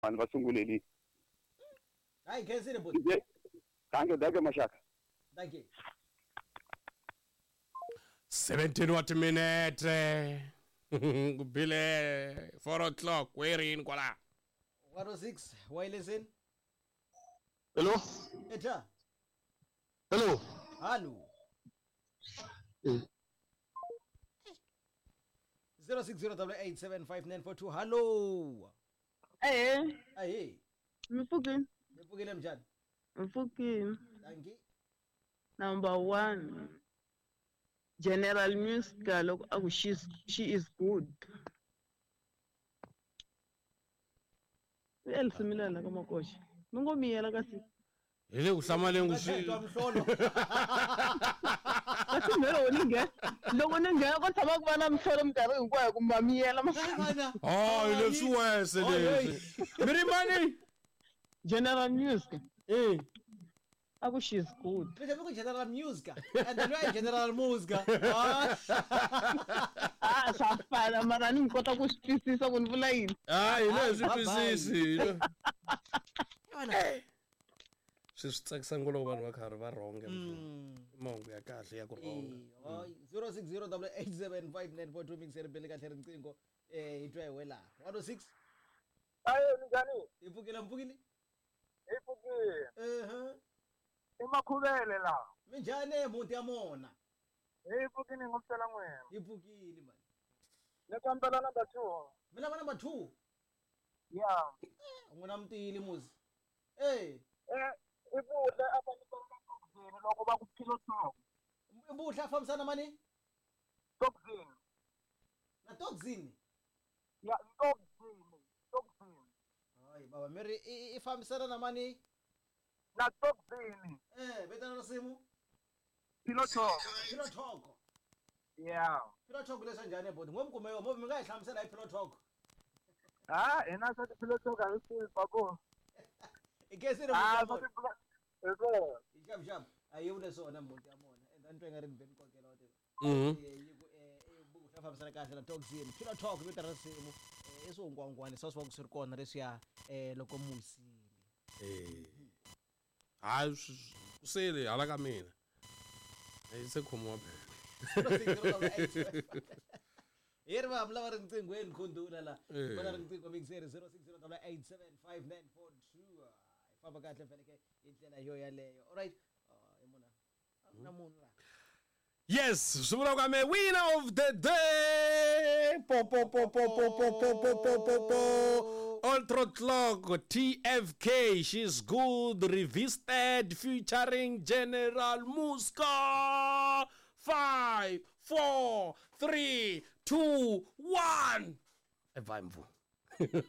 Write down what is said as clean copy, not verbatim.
vanhu va sunguleli hayi khensile bhuti dake mashaka thank you 17 watt minute kubile 4 o'clock werini kwala 106 wayileseni Hello? etha Hello? hallo 0608875942 hallo aye Mfukini. nipukile mjani Mfukini. thank Number 1. General Muska look she is good. Elsimilana kama coach. Ningomiyela kasi. ile kuhlamale Bathethwa mhlolo Kasi mero ninge. Loko ninge ko tshama ku vana mhlolo minkarhi hinkwayo ku mamiyela Bana. ile suwese lesi mirimani General Muska. She is good. Bese ku general musica and then why general musica Safana mara ni ngikota ku swi twisisa ku ni vula yini. ile swisisi swi tsakisa ngolo vanhu va karhi va wrong mongo ya kahle ya ku wrong 0608875942 mingisele bele kahle riqingho itwa wela 106 Aye, njani? mpukile Ipukile. Emakhubele la. minjani muntu yamona Ipukile ngomsela ngwena. ipukile manje Nekampela number 2. mina bana number 2 Yeah. ngona mtili muzi Ibuhle apha nibona lokho bakuphilo soko. ibuhle afambisana mani Toxin. na toxin Ya, toxin. hayi baba mary ifambisana na mani Na toxin. betana rasimu Philo soko. philo talk Yeah. philo talk leswa njani ebodi ngomgumeyo mobi mingayihlamisela iphilo talk Ena sathi philo soko ayisifa ko. ikesile Sathi Ego. ijab jab ayewule sona muntu yamona and into engari ngibeni kokela wathi buhle afambisana kahle na toxin philo talk betana rasimu esongwangwane sasiwa kusiri kona lesiya loko musile hayi usele hala ka mina se khomiwa phela Here va mlava riqingweni khundula la bona riqingho mingiseri 0608875942 ifamba kahle vele ke indlela yo yaleyo all right emona namunhu la yes swivula kwame winner of the day Ultra Clock TFK she's good revisited featuring General Muska 5 4 3 2 1 evimvu